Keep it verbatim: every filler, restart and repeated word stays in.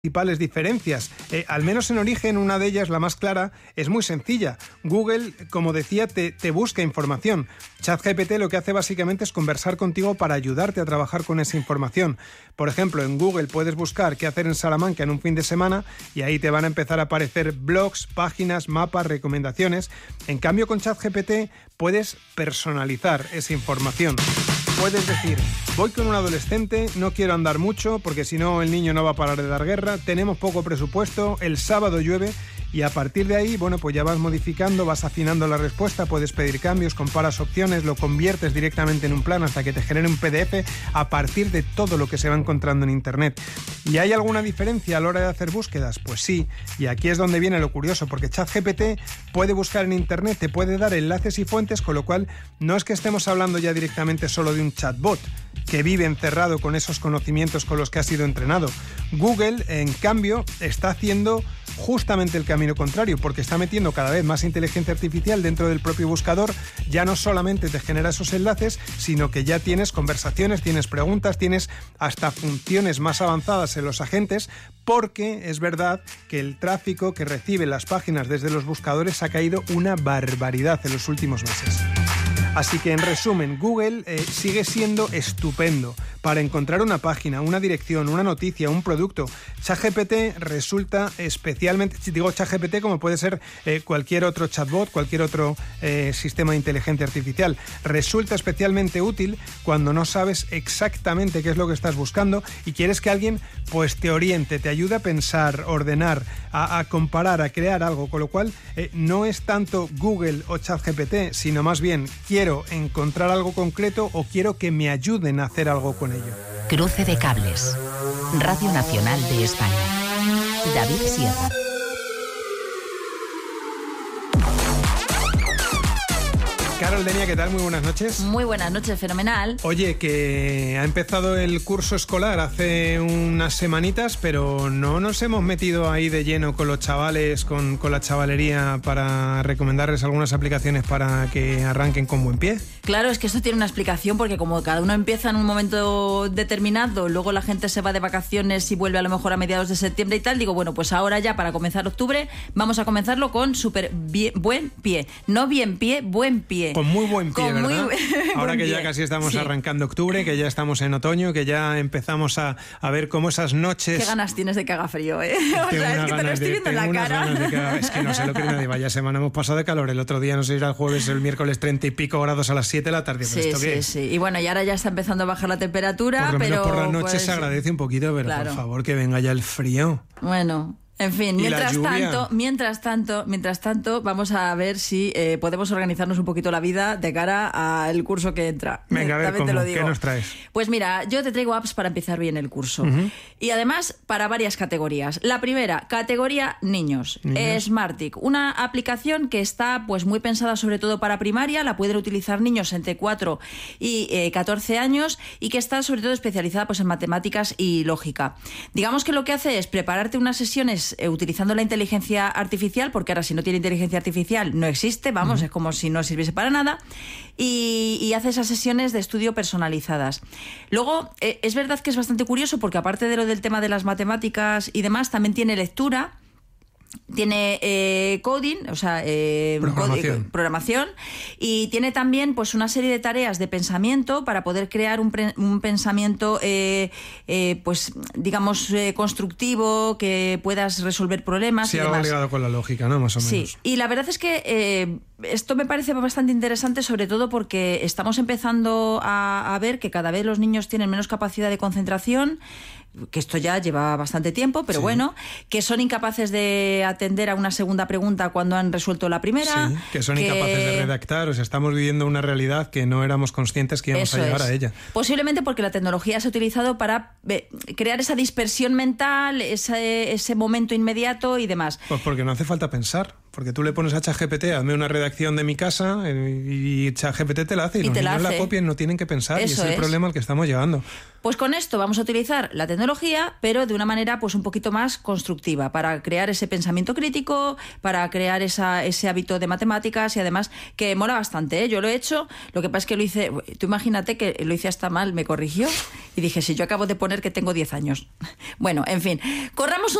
principales diferencias. Eh, al menos en origen, una de ellas, la más clara, es muy sencilla. Google, como decía, te, te busca información. ChatGPT lo que hace básicamente es conversar contigo para ayudarte a trabajar con esa información. Por ejemplo, en Google puedes buscar qué hacer en Salamanca en un fin de semana y ahí te van a empezar a aparecer blogs, páginas, mapas, recomendaciones. En cambio, con ChatGPT puedes personalizar esa información. Puedes decir, voy con un adolescente, no quiero andar mucho porque si no el niño no va a parar de dar guerra, tenemos poco presupuesto, el sábado llueve y a partir de ahí, bueno, pues ya vas modificando, vas afinando la respuesta, puedes pedir cambios, comparas opciones, lo conviertes directamente en un plan hasta que te genere un P D F a partir de todo lo que se va encontrando en Internet. ¿Y hay alguna diferencia a la hora de hacer búsquedas? Pues sí, y aquí es donde viene lo curioso, porque ChatGPT puede buscar en Internet, te puede dar enlaces y fuentes, con lo cual no es que estemos hablando ya directamente solo de un chatbot que vive encerrado con esos conocimientos con los que ha sido entrenado. Google, en cambio, está haciendo justamente el camino contrario, porque está metiendo cada vez más inteligencia artificial dentro del propio buscador. Ya no solamente te genera esos enlaces, sino que ya tienes conversaciones, tienes preguntas, tienes hasta funciones más avanzadas en los agentes, porque es verdad que el tráfico que reciben las páginas desde los buscadores ha caído una barbaridad en los últimos meses. Así que, en resumen, Google eh, sigue siendo estupendo para encontrar una página, una dirección, una noticia, un producto. ChatGPT resulta especialmente, digo ChatGPT como puede ser eh, cualquier otro chatbot, cualquier otro eh, sistema de inteligencia artificial, resulta especialmente útil cuando no sabes exactamente qué es lo que estás buscando y quieres que alguien pues te oriente, te ayude a pensar, ordenar, a, a comparar, a crear algo, con lo cual eh, no es tanto Google o ChatGPT, sino más bien quiero Quiero encontrar algo concreto o quiero que me ayuden a hacer algo con ello. Cruce de cables. Radio Nacional de España. David Sierra. Carol Denia, ¿qué tal? Muy buenas noches. Muy buenas noches, fenomenal. Oye, que ha empezado el curso escolar hace unas semanitas, pero no nos hemos metido ahí de lleno con los chavales, con, con la chavalería, para recomendarles algunas aplicaciones para que arranquen con buen pie. Claro, es que esto tiene una explicación, porque como cada uno empieza en un momento determinado, luego la gente se va de vacaciones y vuelve a lo mejor a mediados de septiembre y tal, digo, bueno, pues ahora ya para comenzar octubre vamos a comenzarlo con súper buen pie. No bien pie, buen pie. Con muy buen pie, Con ¿verdad? Muy Ahora que pie. ya casi estamos sí. arrancando octubre, que ya estamos en otoño, que ya empezamos a, a ver cómo esas noches... Qué ganas tienes de que haga frío, ¿eh? O Tengo sea, es que te lo estoy de, viendo en la cara. De que, es que no se lo cree nadie. Vaya semana hemos pasado de calor. El otro día, no sé si era el jueves, el miércoles, treinta y pico grados a las siete de la tarde. Sí, ¿Esto sí, qué es? sí. Y bueno, y ahora ya está empezando a bajar la temperatura, por lo pero... menos por la noche pues, se agradece un poquito, pero claro. por favor que venga ya el frío. Bueno... En fin, ¿Y mientras la lluvia? tanto, mientras tanto, mientras tanto, vamos a ver si eh, podemos organizarnos un poquito la vida de cara al curso que entra. Venga, a ver, También te ¿cómo? lo digo. ¿Qué nos traes? Pues mira, yo te traigo apps para empezar bien el curso. Uh-huh. Y además para varias categorías. La primera, categoría niños. Niños. Smartick, una aplicación que está pues muy pensada sobre todo para primaria, la pueden utilizar niños entre cuatro y eh, catorce años y que está sobre todo especializada pues en matemáticas y lógica. Digamos que lo que hace es prepararte unas sesiones eh, utilizando la inteligencia artificial, porque ahora si no tiene inteligencia artificial no existe, vamos, uh-huh. es como si no sirviese para nada, y, y hace esas sesiones de estudio personalizadas. Luego, eh, es verdad que es bastante curioso porque aparte de lo del tema de las matemáticas y demás, también tiene lectura, tiene eh, coding, o sea, eh, programación. Código, programación, y tiene también pues una serie de tareas de pensamiento para poder crear un, pre, un pensamiento, eh, eh, pues digamos, eh, constructivo, que puedas resolver problemas. Sí, y algo demás. ligado con la lógica, ¿no? Más o menos. Sí, y la verdad es que eh, esto me parece bastante interesante, sobre todo porque estamos empezando a, a ver que cada vez los niños tienen menos capacidad de concentración, que esto ya lleva bastante tiempo, pero sí. bueno, que son incapaces de atender a una segunda pregunta cuando han resuelto la primera. Sí, que son que... incapaces de redactar, o sea, estamos viviendo una realidad que no éramos conscientes que íbamos Eso a llegar es. a ella. Posiblemente porque la tecnología se ha utilizado para eh, crear esa dispersión mental, ese, ese momento inmediato y demás. Pues porque no hace falta pensar, porque tú le pones a ChatGPT, hazme una redacción de mi casa, eh, y ChatGPT te la hace, y, Y los te la niños hace. la copian, no tienen que pensar, y ese Eso es el es. problema al que estamos llegando. Pues con esto vamos a utilizar la tecnología, pero de una manera pues un poquito más constructiva, para crear ese pensamiento crítico, para crear esa, ese hábito de matemáticas, y además que mola bastante, ¿eh? Yo lo he hecho, lo que pasa es que lo hice, tú imagínate que lo hice hasta mal, me corrigió y dije, si yo acabo de poner que tengo diez años. Bueno, en fin, corramos un